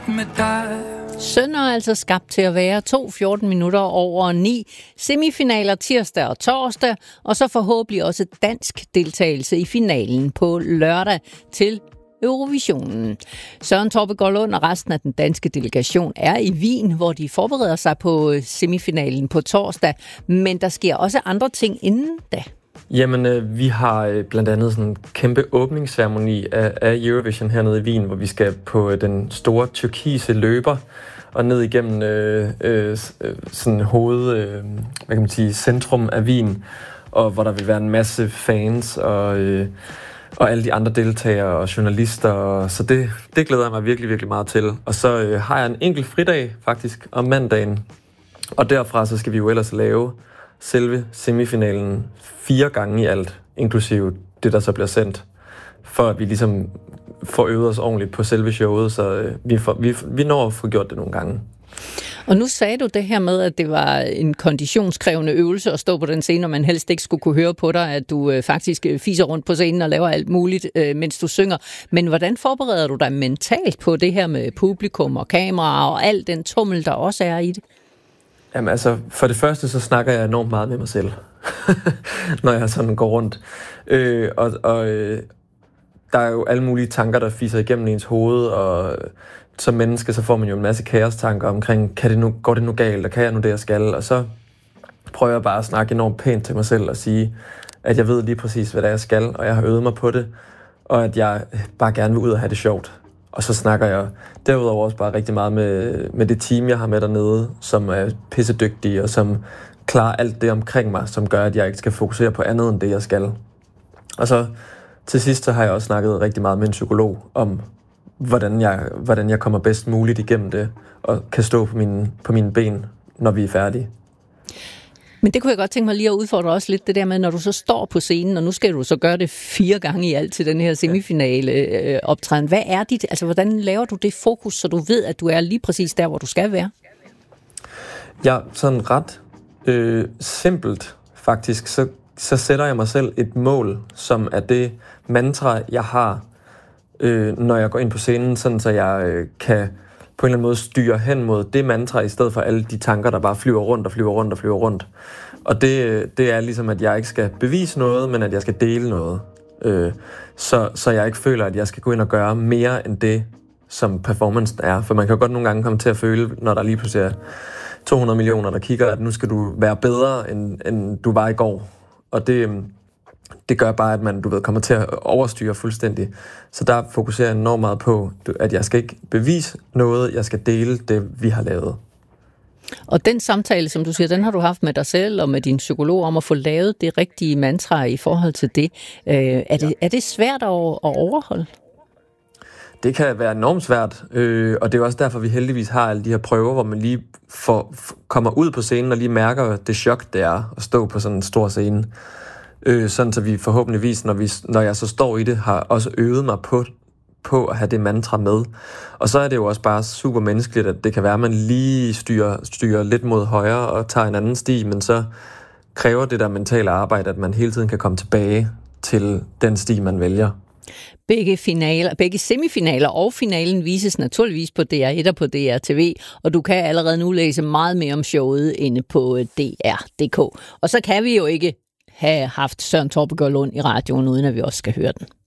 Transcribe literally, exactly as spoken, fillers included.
rundt med dig. Søndag er altså skabt til at være to fjorten minutter over ni. Semifinaler tirsdag og torsdag, og så forhåbentlig også dansk deltagelse i finalen på lørdag til Eurovisionen. Søren Torpegaard Lund og resten af den danske delegation er i Wien, hvor de forbereder sig på semifinalen på torsdag. Men der sker også andre ting inden da. Jamen, øh, vi har øh, blandt andet sådan en kæmpe åbningsceremoni af, af Eurovision hernede i Wien, hvor vi skal på øh, den store tyrkise løber og ned igennem øh, øh, sådan hoved, øh, hvad kan man sige, centrum af Wien, og hvor der vil være en masse fans og, øh, og alle de andre deltagere og journalister, og, så det, det glæder jeg mig virkelig, virkelig meget til. Og så øh, har jeg en enkelt fridag faktisk om mandagen, og derfra så skal vi jo ellers lave selve semifinalen fire gange i alt, inklusive det, der så bliver sendt, for at vi ligesom får øvet os ordentligt på selve showet, så øh, vi, får, vi, vi når at få gjort det nogle gange. Og nu sagde du det her med, at det var en konditionskrævende øvelse at stå på den scene, og man helst ikke skulle kunne høre på dig, at du øh, faktisk fiser rundt på scenen og laver alt muligt, øh, mens du synger. Men hvordan forbereder du dig mentalt på det her med publikum og kamera og al den tummel, der også er i det? Jamen altså, for det første, så snakker jeg enormt meget med mig selv, når jeg sådan går rundt. Øh, og og øh, der er jo alle mulige tanker, der fiser igennem ens hoved, og som menneske, så får man jo en masse kaostanker omkring, kan det nu, går det nu galt, og kan jeg nu det, jeg skal? Og så prøver jeg bare at snakke enormt pænt til mig selv og sige, at jeg ved lige præcis, hvad det er, jeg skal, og jeg har øvet mig på det, og at jeg bare gerne vil ud og have det sjovt. Og så snakker jeg derudover også bare rigtig meget med, med det team, jeg har med dernede, som er pissedygtige, og som klarer alt det omkring mig, som gør, at jeg ikke skal fokusere på andet end det, jeg skal. Og så til sidst så har jeg også snakket rigtig meget med en psykolog om, hvordan jeg, hvordan jeg kommer bedst muligt igennem det, og kan stå på mine, på mine ben, når vi er færdige. Men det kunne jeg godt tænke mig lige at udfordre også lidt, det der med, når du så står på scenen, og nu skal du så gøre det fire gange i alt til den her semifinale øh, optræden. Hvad er dit, altså hvordan laver du det fokus, så du ved, at du er lige præcis der, hvor du skal være? Ja, sådan ret øh, simpelt faktisk, så, så sætter jeg mig selv et mål, som er det mantra, jeg har, øh, når jeg går ind på scenen, sådan så jeg øh, kan på en eller anden måde styre hen mod det mantra, i stedet for alle de tanker, der bare flyver rundt og flyver rundt og flyver rundt. Og det, det er ligesom, at jeg ikke skal bevise noget, men at jeg skal dele noget. Øh, så, så jeg ikke føler, at jeg skal gå ind og gøre mere end det, som performancen er. For man kan jo godt nogle gange komme til at føle, når der lige pludselig er to hundrede millioner, der kigger, at nu skal du være bedre, end, end du var i går. Og det, det gør bare, at man du ved, kommer til at overstyre fuldstændig. Så der fokuserer jeg enormt meget på, at jeg skal ikke bevise noget, jeg skal dele det, vi har lavet. Og den samtale, som du siger, den har du haft med dig selv og med din psykolog om at få lavet det rigtige mantra i forhold til det. Øh, er, det er det svært at, at overholde? Det kan være enormt svært, øh, og det er også derfor, vi heldigvis har alle de her prøver, hvor man lige får, kommer ud på scenen og lige mærker det chok, det er at stå på sådan en stor scene. Øh, sådan så vi forhåbentligvis, når, vi, når jeg så står i det, har også øvet mig på, på at have det mantra med. Og så er det jo også bare super menneskeligt, at det kan være, at man lige styrer, styrer lidt mod højre og tager en anden sti, men så kræver det der mentale arbejde, at man hele tiden kan komme tilbage til den sti, man vælger. Begge, finaler, begge semifinaler og finalen vises naturligvis på D R et og på D R T V, og du kan allerede nu læse meget mere om showet inde på D R punktum d k. Og så kan vi jo ikke have haft Søren Torpegaard Lund i radioen, uden at vi også skal høre den.